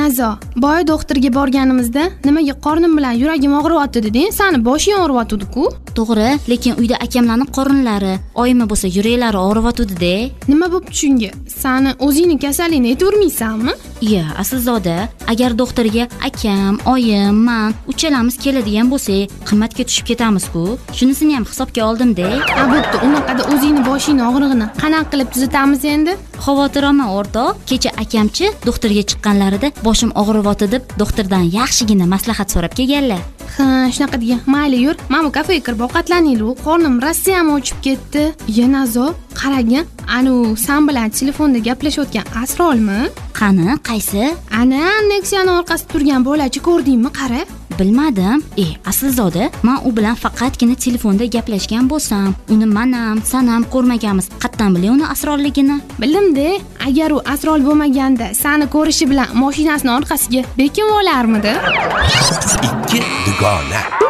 Nazo, boya doktorga borganimizda nimaga qornim bilan yuragim og'riyapti deding? Sani boshing og'riyapti-ku? To'g'ri, lekin uyda akamlarning qorinlari, oyimi bo'lsa yuraklari og'riyapti-da. Nima bo'pti shunga? Sani o'zingning kasalligini aytavermaysanmi? Iya, aslzoda, agar doktorga akam, oyim, men uchalamiz keladigan bo'lsak, qimmatga tushib ketamiz-ku. Shunisini ham hisobga oldim-da. Bo'pti, unaqada o'zingning boshingning og'rig'ini qanaqa qilib tuzatamiz endi? Xavotir olma o'rtoq. Kecha akamchi doktorga chiqqanlarida boshim og'riyapti deb doktordan yaxshigina maslahat so'rab kelganlar. Ha, shunaqa degan. Mayli yur, mana bu kafega kirib ovqatlanaylik. Qornim Rossiyami ochib ketdi. Nazo, qaragin, anu sen bilan telefonda gaplashayotgan Asrolmi? Qani, qaysi? Ana, Nexia'ning orqasida turgan bolachi ko'rdingmi? Qara. Bilmadim. Aslzoda, men u bilan faqatgina telefonda gaplashgan bo'lsam, uni manam, sanam ko'rmaganmiz. Qattan bilay uni asrorligini? Bildim-da. Agar u asrol bo'lmaganda, seni ko'rishi bilan mashinasining orqasiga bekib olarmidi? 2 dugona.